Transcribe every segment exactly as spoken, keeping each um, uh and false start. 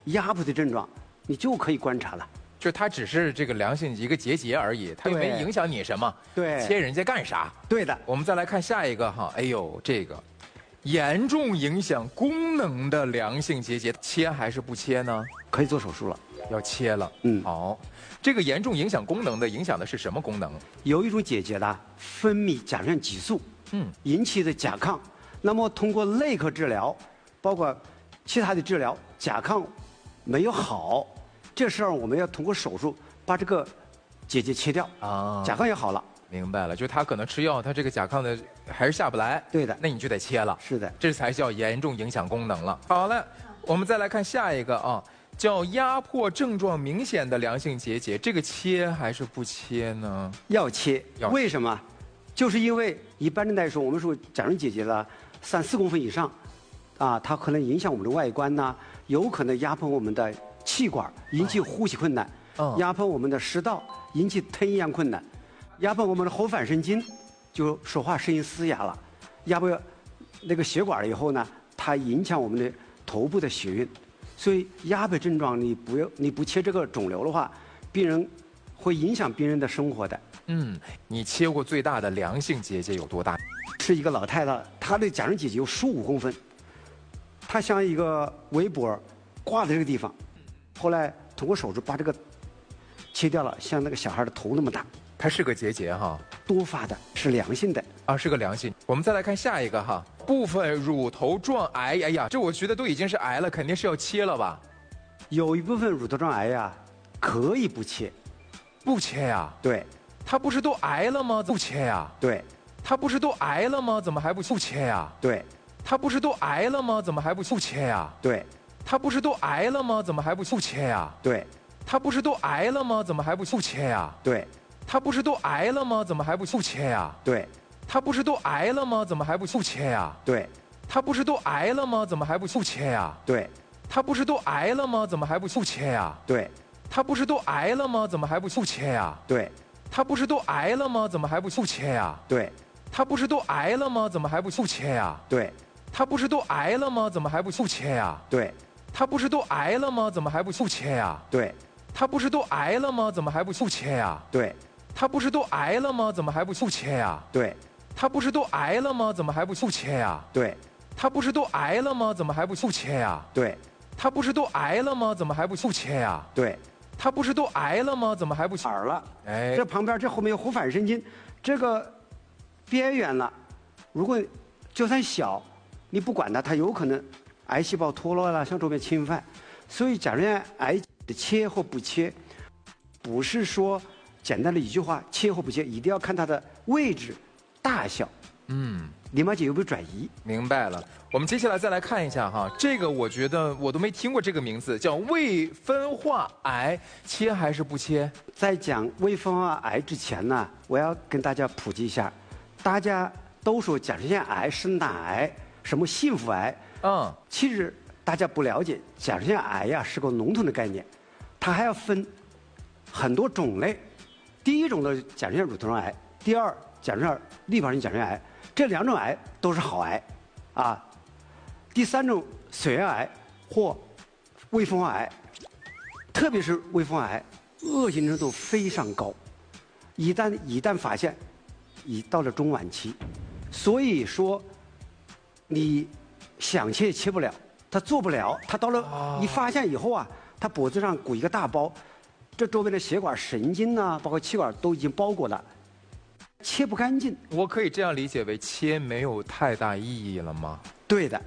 压迫的症状，你就可以观察了。 就它只是这个良性一个结节而已，它又没影响你什么。 对， 切人家干啥？ 对的。 我们再来看下一个哈，哎呦，这个严重影响功能的良性结节，切还是不切呢？ 可以做手术了， 要切了。 嗯， 好，这个严重影响功能的，影响的是什么功能？ 有一种结节呢，分泌甲状腺激素， 嗯， 引起的甲亢。那么通过内科治疗，包括其他的治疗，甲亢没有好。这时候我们要通过手术把这个结节切掉啊，甲亢也好了。 明白了，就他可能吃药，他这个甲亢的还是下不来。 对的， 那你就得切了。 是的， 这才叫严重影响功能了。好了，我们再来看下一个啊，叫压迫症状明显的良性结节，这个切还是不切呢？ 要切， 要为什么？就是因为一般的来说，我们说甲状腺结节了三四公分以上，啊，它可能影响我们的外观呐、啊，有可能压迫我们的气管，引起呼吸困难；哦、压迫我们的食道，引起吞咽困难；压迫我们的后反神经，就说话声音嘶哑了；压迫那个血管以后呢，它影响我们的头部的血运。所以压迫症状，你不要你不切这个肿瘤的话，病人会影响病人的生活的。 嗯，你切过最大的良性结节有多大？ 是一个老太太，她的甲状腺结节有十五公分，她像一个围脖挂在这个地方，后来通过手术把这个切掉了，像那个小孩的头那么大。 它是个结节哈， 多发的，是良性的啊，是个良性。我们再来看下一个哈，部分乳头状癌，哎呀，这我觉得都已经是癌了，肯定是要切了吧？ 有一部分乳头状癌呀，可以不切， 不切呀？ 对， 它不是都癌了吗？不切呀？ 对， 它不是都癌了吗？怎么还不不切呀？ 对， 它不是都癌了吗？怎么还不不切呀？ 对， 它不是都癌了吗？怎么还不不切呀？ 对， 它不是都癌了吗？怎么还不不切呀？ 对。 他不是都癌了吗？怎么还不不切呀？ 对， 他不是都癌了吗？怎么还不不切呀？ 对， 他不是都癌了吗？怎么还不不切呀？ 对， 他不是都癌了吗？怎么还不不切呀？ 对， 他不是都癌了吗？怎么还不不切呀？ 对， 他不是都癌了吗？怎么还不不切呀？ 对， 他不是都癌了吗？怎么还不不切呀？ 对， 他不是都癌了吗？怎么还不不切呀？ 对， 他不是都癌了吗？怎么还不不切呀？ 对， 他不是都癌了吗？怎么还不不切呀？ 对。 他不是都癌了吗？怎么还不不切呀？ 对， 他不是都癌了吗？怎么还不不切呀？ 对， 他不是都癌了吗？怎么还不不切呀？ 对， 他不是都癌了吗？怎么还不不切呀？ 对， 他不是都癌了吗？怎么还不耳了？ 哎， 这旁边这后面有后反神经，这个边缘了，如果就算小，你不管它，它有可能癌细胞脱落了，向周边侵犯。所以甲状腺癌的切或不切，不是说简单的一句话，切或不切，一定要看它的位置、大小，嗯，淋巴结有没有转移。 明白了。我们接下来再来看一下哈，这个我觉得我都没听过这个名字，叫未分化癌，切还是不切？ 在讲未分化癌之前呢，我要跟大家普及一下，大家都说甲状腺癌是哪癌，什么幸福癌，嗯，其实大家不了解，甲状腺癌呀是个笼统的概念，它还要分很多种类。第一种的甲状腺乳头状癌，第二甲状腺滤泡性甲状腺癌，这两种癌都是好癌，啊。第三种髓样癌或未分化癌，特别是未分化癌，恶性程度非常高，一旦一旦发现，已到了中晚期，所以说你想切也切不了，他做不了，他到了一发现以后啊，他脖子上鼓一个大包。这周边的血管、神经呐、啊，包括气管都已经包裹了，切不干净。 我可以这样理解为切没有太大意义了吗？ 对的。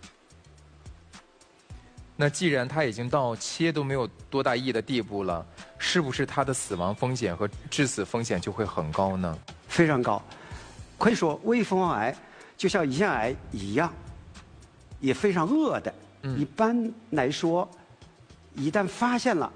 那既然它已经到切都没有多大意义的地步了，是不是它的死亡风险和致死风险就会很高呢？ 非常高，可以说未分化癌就像胰腺癌一样，也非常恶的。嗯、一般来说，一旦发现了，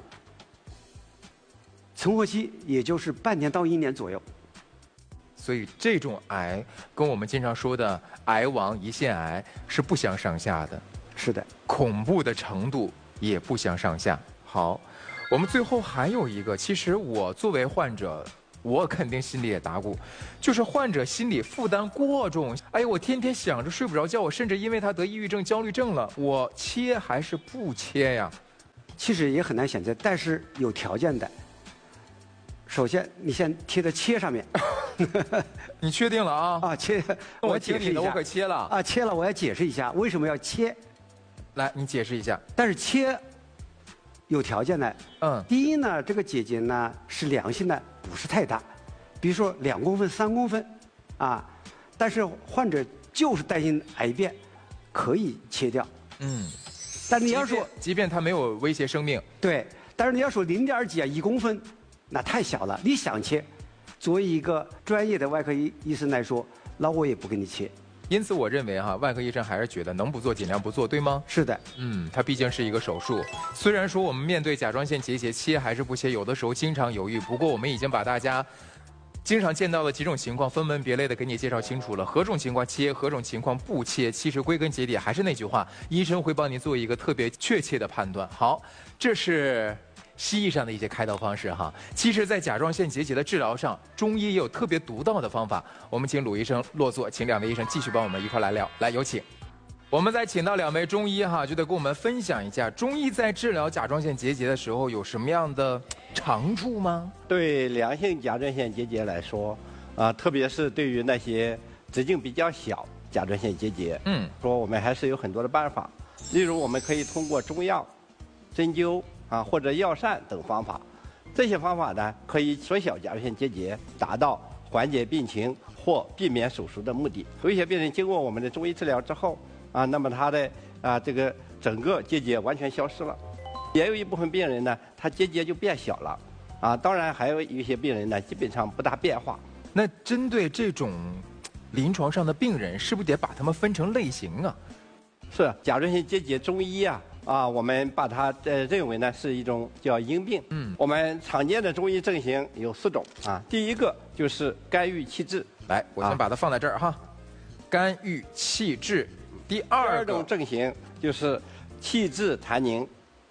存活期也就是半年到一年左右， 所以这种癌跟我们经常说的癌王胰腺癌是不相上下的。 是的， 恐怖的程度也不相上下。好，我们最后还有一个，其实我作为患者，我肯定心里也打鼓，就是患者心理负担过重。哎呀，我天天想着睡不着觉，我甚至因为他得抑郁症、焦虑症了，我切还是不切呀？ 其实也很难选择，但是有条件的。首先，你先贴在切上面。 你确定了啊？ 啊，切， 我要解释一下。 我可切了啊，切了，我要解释一下为什么要切。 来，你解释一下。 但是切有条件的。嗯。第一呢，这个结节呢是良性的，不是太大，比如说两公分、三公分，啊，但是患者就是担心癌变，可以切掉。嗯。但你要说， 即便它没有威胁生命， 对，但是你要说零点几啊，一公分，那太小了。你想切，作为一个专业的外科医医生来说，那我也不给你切。 因此，我认为哈，外科医生还是觉得能不做尽量不做，对吗？ 是的， 嗯，它毕竟是一个手术。虽然说我们面对甲状腺结节，切还是不切，有的时候经常犹豫。不过我们已经把大家经常见到的几种情况分门别类的给你介绍清楚了，何种情况切，何种情况不切。其实归根结底还是那句话，医生会帮你做一个特别确切的判断。好，这是西医上的一些开刀方式哈。其实，在甲状腺结节的治疗上，中医也有特别独到的方法。我们请鲁医生落座，请两位医生继续帮我们一块来聊。来，有请。我们再请到两位中医哈，就得跟我们分享一下中医在治疗甲状腺结节的时候有什么样的长处吗？ 对良性甲状腺结节来说，啊、呃，特别是对于那些直径比较小甲状腺结节，嗯，说我们还是有很多的办法，例如我们可以通过中药、针灸啊或者药膳等方法，这些方法呢可以缩小甲状腺结节，达到缓解病情或避免手术的目的。有一些病人经过我们的中医治疗之后，啊，那么他的啊这个整个结节完全消失了，也有一部分病人呢，他结节就变小了，啊，当然还有一些病人呢，基本上不大变化。 那针对这种临床上的病人，是不是得把他们分成类型啊？ 是甲状腺结节中医啊，啊，我们把它呃认为呢是一种叫阴病。嗯，我们常见的中医症型有四种啊，第一个就是肝郁气滞。 来，我先把它放在这儿哈，肝郁气滞。第二种症型就是气滞痰凝，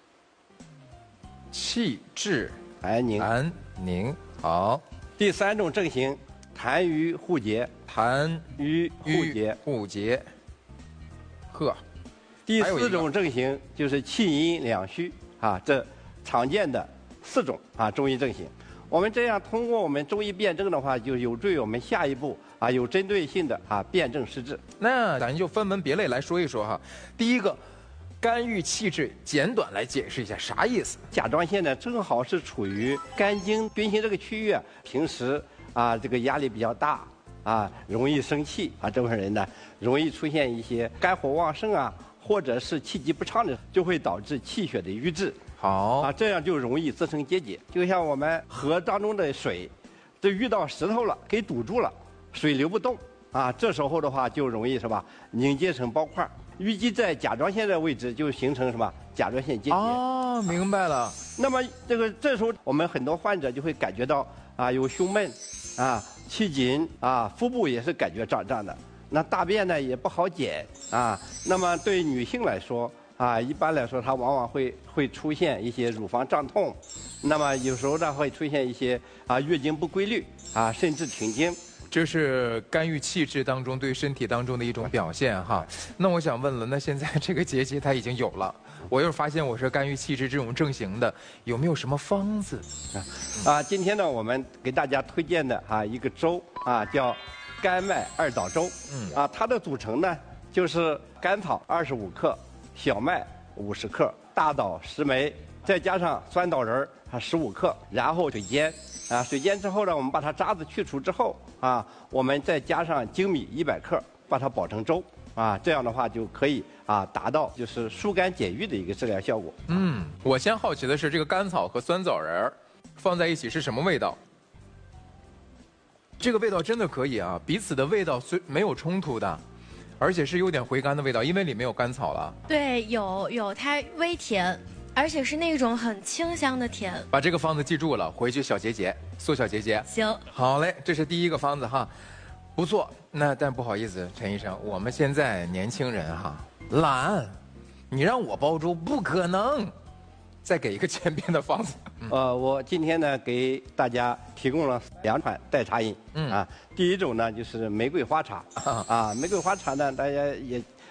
气滞痰凝， 痰凝。好。 第三种症型痰瘀互结， 痰瘀互结， 互结。呵。 第四种症型就是气阴两虚啊，这常见的四种啊中医症型。我们这样通过我们中医辨证的话，就有助于我们下一步啊有针对性的啊辨证施治。 那咱就分门别类来说一说哈。第一个，肝郁气滞，简短来解释一下啥意思？ 甲状腺呢正好是处于肝经运行这个区域，平时啊这个压力比较大啊，容易生气啊，这部分人呢容易出现一些肝火旺盛啊，或者是气机不畅的，就会导致气血的瘀滞。 好啊，这样就容易滋生结节。就像我们河当中的水，这遇到石头了，给堵住了，水流不动啊，这时候的话就容易是吧，凝结成包块，淤积在甲状腺的位置，就形成什么甲状腺结节。 哦，明白了。 那么这个这时候我们很多患者就会感觉到啊有胸闷，啊气紧啊，腹部也是感觉胀胀的，那大便呢也不好解啊。那么对女性来说，啊，一般来说，它往往会会出现一些乳房胀痛，那么有时候呢会出现一些啊月经不规律啊，甚至停经。 这是肝郁气滞当中对身体当中的一种表现哈。那我想问了，那现在这个结节它已经有了，我又发现我是肝郁气滞这种症型的，有没有什么方子？ 啊，今天呢我们给大家推荐的啊一个粥啊叫甘麦二枣粥。嗯。啊，它的组成呢就是甘草二十五克。小麦五十克，大枣十枚，再加上酸枣仁啊十五克，然后水煎啊，水煎之后呢，我们把它渣子去除之后啊，我们再加上粳米一百克，把它煲成粥啊，这样的话就可以啊达到就是疏肝解郁的一个治疗效果。 嗯，我先好奇的是这个甘草和酸枣仁放在一起是什么味道？这个味道真的可以啊，彼此的味道虽没有冲突的。而且是有点回甘的味道，因为里面有甘草了。 对，有有它微甜，而且是那种很清香的甜。 把这个方子记住了，回去小结节，缩小结节。 行， 好嘞，这是第一个方子哈，不错。那但不好意思，陈医生，我们现在年轻人哈懒，你让我煲粥不可能。再给一个简便的方子。 呃，我今天呢给大家提供了两款代茶饮。嗯啊，第一种呢就是玫瑰花茶。啊，玫瑰花茶呢，大家也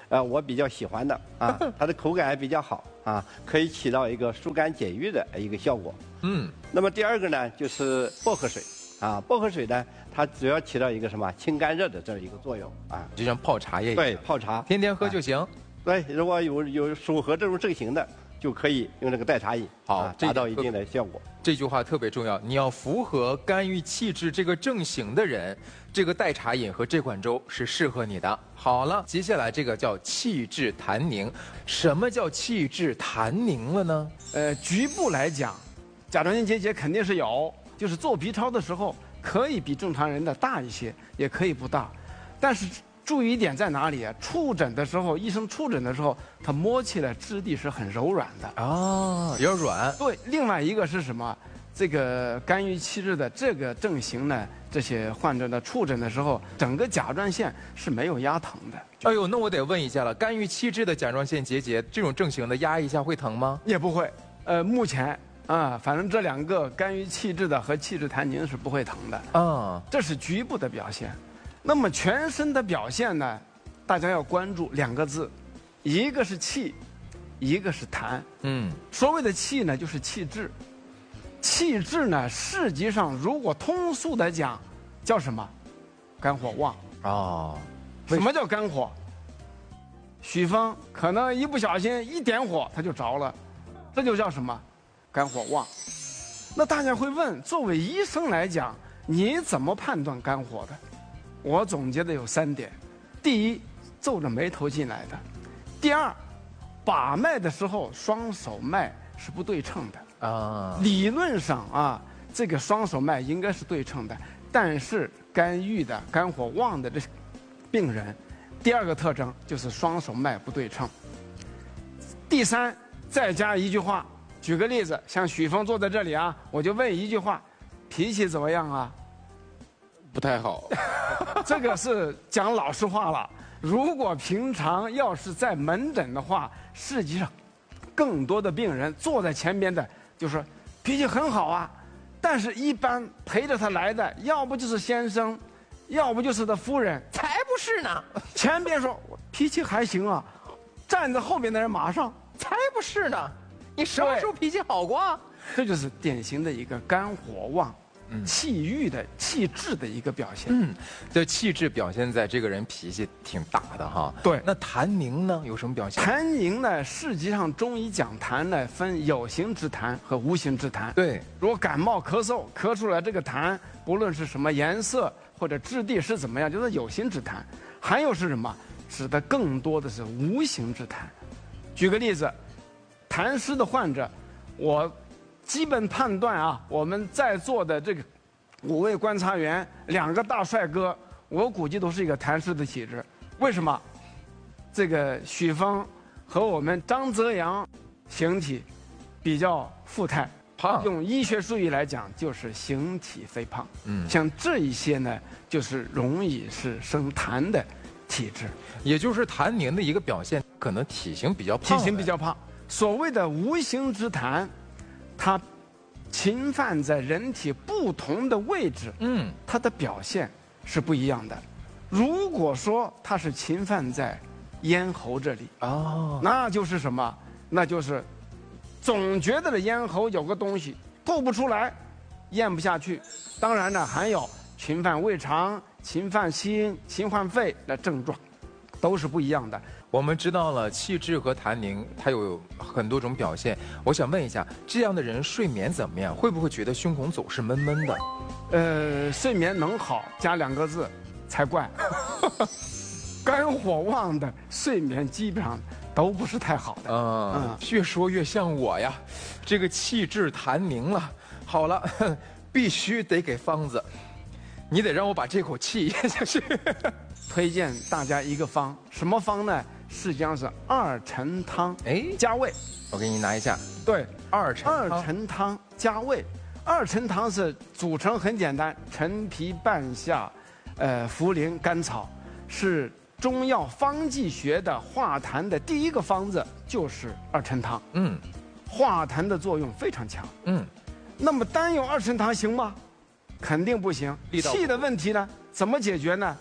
呃，我比较喜欢的啊，它的口感还比较好啊，可以起到一个疏肝解郁的一个效果。嗯，那么第二个呢，就是薄荷水啊，薄荷水呢，它主要起到一个什么清肝热的这样一个作用啊， 就像泡茶叶一样。 对，泡茶， 天天喝就行。 对，如果有有符合这种症型的，就可以用这个代茶饮， 好， 啊、达到一定的效果。 这句话特别重要，你要符合肝郁气滞这个症型的人，这个代茶饮和这款粥是适合你的。好了，接下来这个叫气滞痰凝，什么叫气滞痰凝了呢？ 呃，局部来讲，甲状腺结节肯定是有，就是做 B 超的时候可以比正常人的大一些，也可以不大，但是注意一点在哪里啊？触诊的时候，医生触诊的时候，他摸起来质地是很柔软的啊，比较软。 对，另外一个是什么？这个肝郁气滞的这个症型呢，这些患者呢触诊的时候，整个甲状腺是没有压疼的。 哎呦，那我得问一下了，肝郁气滞的甲状腺结节这种症型的压一下会疼吗？ 也不会。呃，目前啊，反正这两个肝郁气滞的和气滞痰凝是不会疼的。啊，这是局部的表现。那么全身的表现呢，大家要关注两个字，一个是气，一个是痰。嗯，所谓的气呢，就是气滞。气滞呢，实际上如果通俗的讲，叫什么？肝火旺。哦，什么叫肝火？许峰可能一不小心一点火他就着了，这就叫什么？肝火旺。那大家会问，作为医生来讲，你怎么判断肝火的？我总结的有三点：第一，皱着眉头进来的；第二，把脉的时候双手脉是不对称的啊。理论上啊，这个双手脉应该是对称的，但是肝郁的、肝火旺的这病人，第二个特征就是双手脉不对称。第三，再加一句话，举个例子，像许峰坐在这里啊，我就问一句话：脾气怎么样啊？ 不太好， 这个是讲老实话了。如果平常要是在门诊的话，实际上更多的病人坐在前边的，就是脾气很好啊，但是一般陪着他来的，要不就是先生，要不就是他夫人， 才不是呢。 前边说脾气还行啊，站在后边的人马上才不是呢，你什么时候脾气好过啊？ 这就是典型的一个肝火旺。气郁的气滞的一个表现。嗯， 这气滞表现在这个人脾气挺大的哈。 对， 那痰凝呢有什么表现？ 痰凝呢，实际上中医讲痰呢分有形之痰和无形之痰。 对， 如果感冒咳嗽咳出来这个痰，不论是什么颜色或者质地是怎么样，就是有形之痰。还有是什么？指的更多的是无形之痰。举个例子，痰湿的患者，我。基本判断啊，我们在座的这个五位观察员，两个大帅哥，我估计都是一个痰湿的体质。为什么？这个许峰和我们张泽阳形体比较富态， 胖。 用医学术语来讲，就是形体肥胖。嗯，像这一些呢，就是容易是生痰的体质， 也就是痰凝的一个表现，可能体型比较胖。 体型比较胖。所谓的无形之痰。它侵犯在人体不同的位置，嗯，它的表现是不一样的。如果说它是侵犯在咽喉这里，哦，那就是什么？那就是总觉得的咽喉有个东西吐不出来，咽不下去。当然呢，还有侵犯胃肠、侵犯心、侵犯肺的症状，都是不一样的。 我们知道了气滞和痰凝，它有很多种表现。我想问一下，这样的人睡眠怎么样？会不会觉得胸口总是闷闷的？ 呃，睡眠能好加两个字才怪。肝火旺的睡眠基本上都不是太好的。 嗯，嗯越说越像我呀，这个气滞痰凝了。好了，必须得给方子，你得让我把这口气咽下去。 推荐大家一个方，什么方呢？实际上是二陈汤，哎，加味。 我给你拿一下。 对， 二陈汤。 二陈汤加味。二陈汤是组成很简单，陈皮、半夏、呃茯苓、甘草，是中药方剂学的化痰的第一个方子，就是二陈汤。嗯，化痰的作用非常强。嗯，那么单用二陈汤行吗？肯定不行。气的问题呢，怎么解决呢？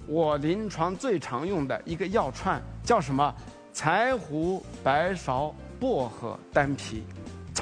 我临床最常用的一个药串，叫什么？柴胡、白芍、薄荷、丹皮。